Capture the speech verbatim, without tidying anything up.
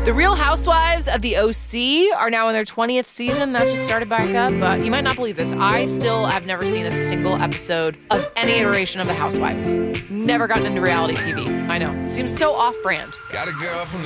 The Real Housewives of the O C are now in their twentieth season. That just started back up. But you might not believe this. I still have never seen a single episode of any iteration of The Housewives. Never gotten into reality T V. I know. Seems so off-brand. Got a girl from